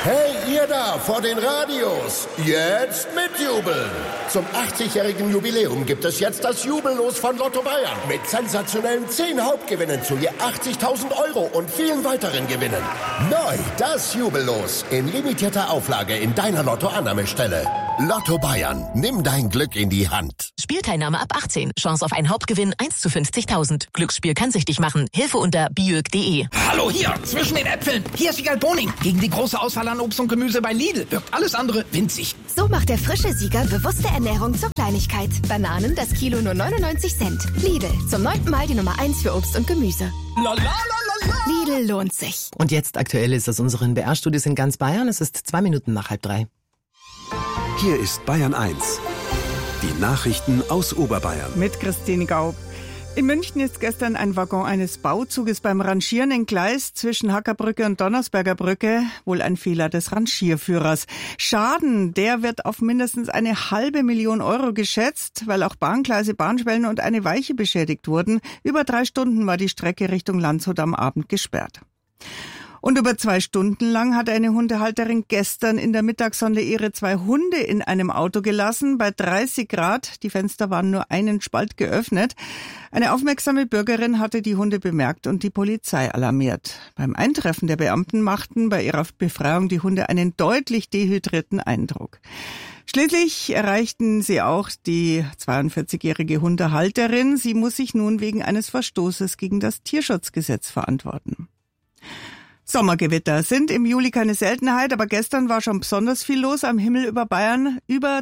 Hey, ihr da vor den Radios, jetzt mitjubeln. Zum 80-jährigen Jubiläum gibt es jetzt das Jubellos von Lotto Bayern mit sensationellen 10 Hauptgewinnen zu je 80.000 € und vielen weiteren Gewinnen. Neu das Jubellos in limitierter Auflage in deiner Lotto-Annahmestelle. Lotto Bayern, nimm dein Glück in die Hand. Spielteilnahme ab 18. Chance auf einen Hauptgewinn 1 zu 50.000. Glücksspiel kann süchtig machen. Hilfe unter biög.de. Hallo hier, zwischen den Äpfeln. Hier ist Wiegald Boning. Gegen die große Auswahl an Obst und Gemüse bei Lidl wirkt alles andere winzig. So macht der frische Sieger bewusste Ernährung zur Kleinigkeit. Bananen das Kilo nur 99 Cent. Lidl, zum 9. Mal die Nummer 1 für Obst und Gemüse. Lidl lohnt sich. Und jetzt aktuell ist aus unseren BR-Studios in ganz Bayern. Es ist 2 Minuten nach 2:30. Hier ist Bayern 1. Die Nachrichten aus Oberbayern. Mit Christine Gaub. In München ist gestern ein Waggon eines Bauzuges beim Rangieren in Gleis zwischen Hackerbrücke und Donnersberger Brücke wohl ein Fehler des Rangierführers. Schaden, der wird auf mindestens 500.000 € geschätzt, weil auch Bahngleise, Bahnschwellen und eine Weiche beschädigt wurden. Über 3 Stunden war die Strecke Richtung Landshut am Abend gesperrt. Und über 2 Stunden lang hat eine Hundehalterin gestern in der Mittagssonde ihre 2 Hunde in einem Auto gelassen, bei 30 Grad. Die Fenster waren nur einen Spalt geöffnet. Eine aufmerksame Bürgerin hatte die Hunde bemerkt und die Polizei alarmiert. Beim Eintreffen der Beamten machten bei ihrer Befreiung die Hunde einen deutlich dehydrierten Eindruck. Schließlich erreichten sie auch die 42-jährige Hundehalterin. Sie muss sich nun wegen eines Verstoßes gegen das Tierschutzgesetz verantworten. Sommergewitter sind im Juli keine Seltenheit, aber gestern war schon besonders viel los am Himmel über Bayern. Über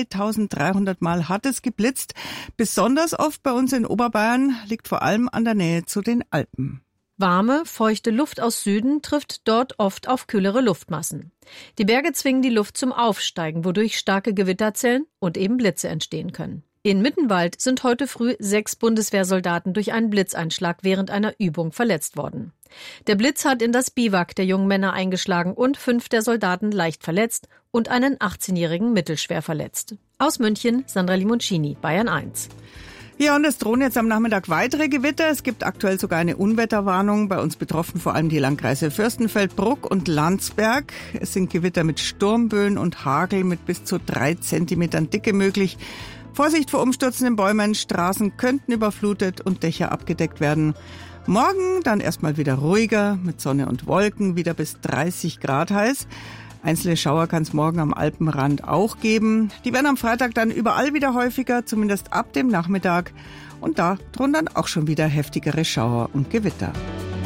2300 Mal hat es geblitzt. Besonders oft bei uns in Oberbayern liegt vor allem an der Nähe zu den Alpen. Warme, feuchte Luft aus Süden trifft dort oft auf kühlere Luftmassen. Die Berge zwingen die Luft zum Aufsteigen, wodurch starke Gewitterzellen und eben Blitze entstehen können. In Mittenwald sind heute früh 6 Bundeswehrsoldaten durch einen Blitzeinschlag während einer Übung verletzt worden. Der Blitz hat in das Biwak der jungen Männer eingeschlagen und 5 der Soldaten leicht verletzt und einen 18-Jährigen mittelschwer verletzt. Aus München, Sandra Limoncini, Bayern 1. Ja, und es drohen jetzt am Nachmittag weitere Gewitter. Es gibt aktuell sogar eine Unwetterwarnung. Bei uns betroffen vor allem die Landkreise Fürstenfeld, Bruck und Landsberg. Es sind Gewitter mit Sturmböen und Hagel mit bis zu 3 Zentimetern Dicke möglich. Vorsicht vor umstürzenden Bäumen, Straßen könnten überflutet und Dächer abgedeckt werden. Morgen dann erstmal wieder ruhiger, mit Sonne und Wolken, wieder bis 30 Grad heiß. Einzelne Schauer kann es morgen am Alpenrand auch geben. Die werden am Freitag dann überall wieder häufiger, zumindest ab dem Nachmittag. Und da drohen dann auch schon wieder heftigere Schauer und Gewitter.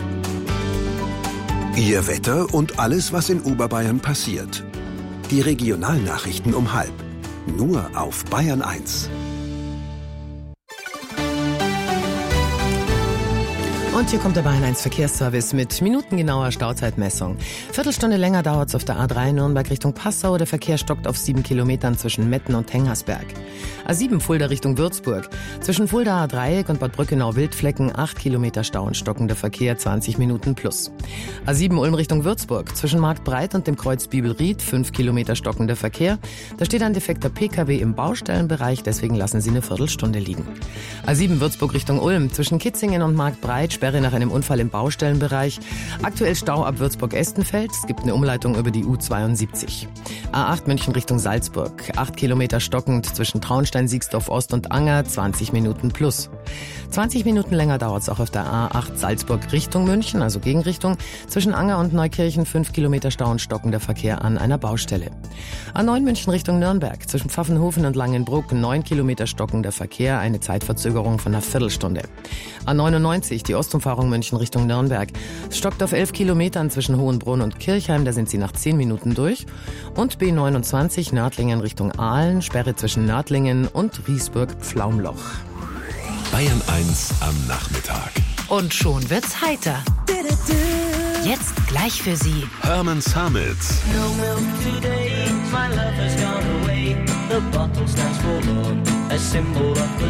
Ihr Wetter und alles, was in Oberbayern passiert. Die Regionalnachrichten um 12:30. Nur auf Bayern 1. Und hier kommt der Bayern 1 Verkehrsservice mit minutengenauer Stauzeitmessung. Viertelstunde länger dauert es auf der A3 Nürnberg Richtung Passau. Der Verkehr stockt auf 7 Kilometern zwischen Metten und Hengersberg. A7 Fulda Richtung Würzburg. Zwischen Fuldaer Dreieck und Bad Brückenau-Wildflecken 8 Kilometer Stau und stockender Verkehr, 20 Minuten plus. A7 Ulm Richtung Würzburg. Zwischen Marktbreit und dem Kreuz Bibelried 5 Kilometer stockender Verkehr. Da steht ein defekter PKW im Baustellenbereich, deswegen lassen Sie eine Viertelstunde liegen. A7 Würzburg Richtung Ulm. Zwischen Kitzingen und Marktbreit Sperre nach einem Unfall im Baustellenbereich. Aktuell Stau ab Würzburg-Estenfeld. Es gibt eine Umleitung über die U72. A8 München Richtung Salzburg. 8 Kilometer stockend zwischen Traunstein, Siegsdorf Ost und Anger. 20 Minuten plus. 20 Minuten länger dauert es auch auf der A8 Salzburg Richtung München, also Gegenrichtung. Zwischen Anger und Neukirchen 5 Kilometer Stau und stockender Verkehr an einer Baustelle. A9 München Richtung Nürnberg. Zwischen Pfaffenhofen und Langenbruck 9 Kilometer stockender Verkehr. Eine Zeitverzögerung von einer Viertelstunde. A99 die Ostumfahrung München Richtung Nürnberg. Es stockt auf 11 Kilometern zwischen Hohenbrunn und Kirchheim, da sind Sie nach 10 Minuten durch. Und B29 Nördlingen Richtung Aalen, Sperre zwischen Nördlingen und Riesburg-Pflaumloch. Bayern 1 am Nachmittag. Und schon wird's heiter. Jetzt gleich für Sie Hermann Summits. No milk today, my love has gone away. The bottle stands for love, a symbol of